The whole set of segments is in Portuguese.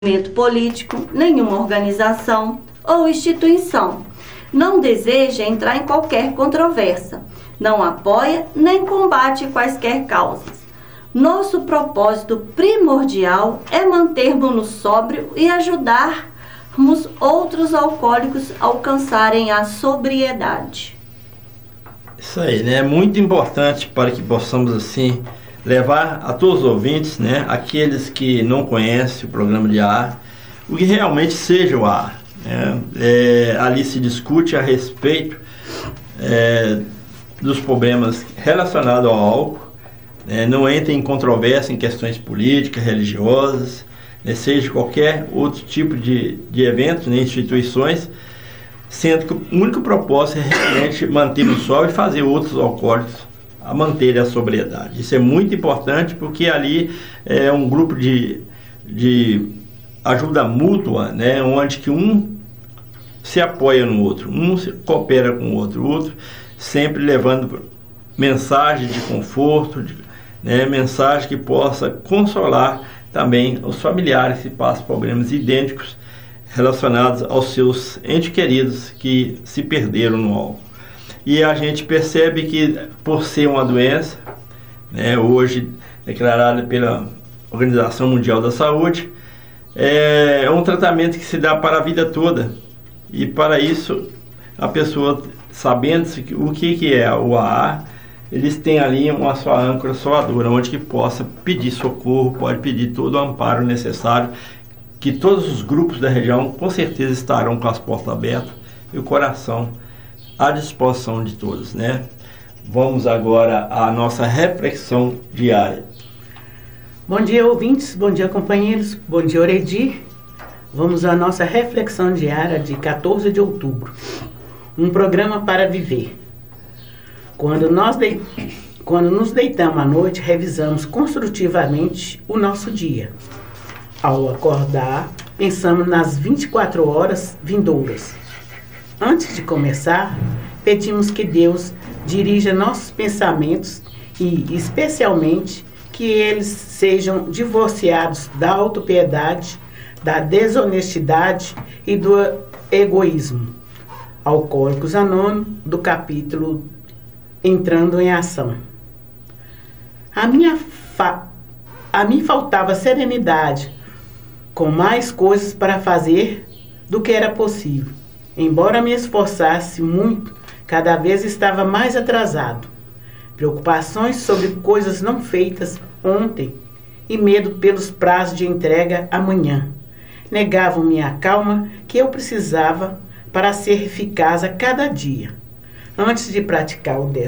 movimento político, nenhuma organização ou instituição. Não deseja entrar em qualquer controvérsia, não apoia nem combate quaisquer causas. Nosso propósito primordial é mantermos-nos sóbrios e ajudarmos outros alcoólicos a alcançarem a sobriedade. Isso aí, né? É muito importante para que possamos, assim, levar a todos os ouvintes, né? Aqueles que não conhecem o programa de AA, o que realmente seja o AA, né? Ali se discute a respeito dos problemas relacionados ao álcool, né? Não entra em controvérsia em questões políticas, religiosas, né? Seja qualquer outro tipo de eventos, né? Instituições, sendo que o único propósito é realmente manter-nos sóbrios e fazer outros alcoólicos a manter a sobriedade. Isso é muito importante, porque ali é um grupo de ajuda mútua, né, onde que um se apoia no outro, um se coopera com o outro sempre levando mensagem de conforto, né, mensagem que possa consolar também os familiares que passam problemas idênticos relacionados aos seus entes queridos que se perderam no álcool. E a gente percebe que, por ser uma doença, né, hoje declarada pela Organização Mundial da Saúde, é um tratamento que se dá para a vida toda. E para isso, a pessoa, sabendo o que é o AA, eles têm ali uma sua âncora soadora, onde que possa pedir socorro, pode pedir todo o amparo necessário, que todos os grupos da região com certeza estarão com as portas abertas e o coração à disposição de todos, né? Vamos agora à nossa reflexão diária. Bom dia, ouvintes, bom dia, companheiros, bom dia, Oredi. Vamos à nossa reflexão diária de 14 de outubro. Um programa para viver. Quando nos deitamos à noite, revisamos construtivamente o nosso dia. Ao acordar, pensamos nas 24 horas vindouras. Antes de começar, pedimos que Deus dirija nossos pensamentos e, especialmente, que eles sejam divorciados da autopiedade, da desonestidade e do egoísmo. Alcoólicos Anônimos, do capítulo Entrando em Ação. A mim faltava serenidade, com mais coisas para fazer do que era possível. Embora me esforçasse muito, cada vez estava mais atrasado. Preocupações sobre coisas não feitas ontem e medo pelos prazos de entrega amanhã negavam-me a calma que eu precisava para ser eficaz a cada dia. Antes de praticar o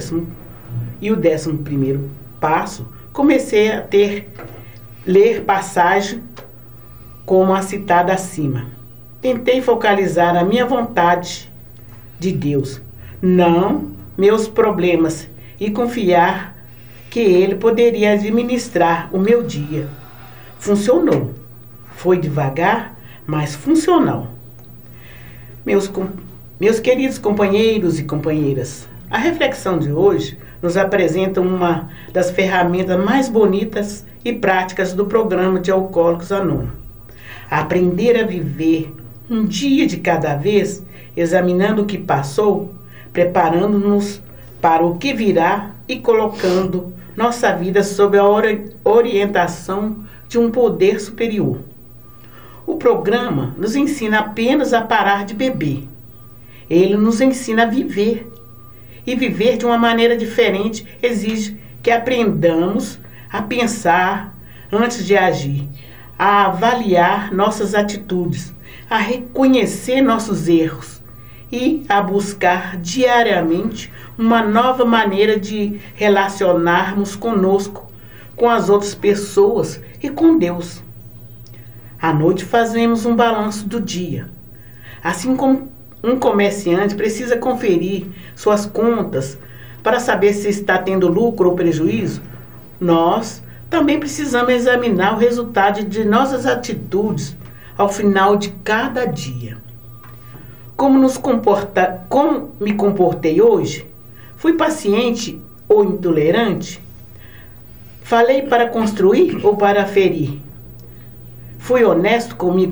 11º passo, comecei a ler passagem como a citada acima. Tentei focalizar a minha vontade de Deus, não meus problemas, e confiar que Ele poderia administrar o meu dia. Funcionou. Foi devagar, mas funcional. Meus queridos companheiros e companheiras, a reflexão de hoje nos apresenta uma das ferramentas mais bonitas e práticas do programa de Alcoólicos Anônimos. Aprender a viver um dia de cada vez, examinando o que passou, preparando-nos para o que virá e colocando nossa vida sob a orientação de um poder superior. O programa nos ensina apenas a parar de beber. Ele nos ensina a viver. E viver de uma maneira diferente exige que aprendamos a pensar antes de agir, a avaliar nossas atitudes, a reconhecer nossos erros e a buscar diariamente uma nova maneira de relacionarmos conosco, com as outras pessoas e com Deus. À noite fazemos um balanço do dia. Assim como um comerciante precisa conferir suas contas para saber se está tendo lucro ou prejuízo, nós também precisamos examinar o resultado de nossas atitudes ao final de cada dia. Como me comportei hoje? Fui paciente ou intolerante? Falei para construir ou para ferir? Fui honesto comigo